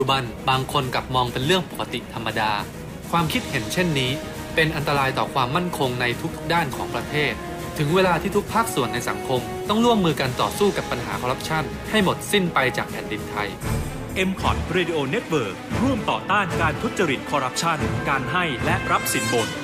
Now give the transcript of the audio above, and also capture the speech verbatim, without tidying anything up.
ปัจจุบันบางคนกลับมองเป็นเรื่องปกติธรรมดาความคิดเห็นเช่นนี้เป็นอันตรายต่อความมั่นคงในทุกๆด้านของประเทศถึงเวลาที่ทุกภาคส่วนในสังคมต้องร่วมมือกันต่อสู้กับปัญหาคอร์รัปชันให้หมดสิ้นไปจากแผ่นดินไทยเอ็ม คอท Radio Network ร่วมต่อต้านการทุจริตคอร์รัปชันการให้และรับสินบน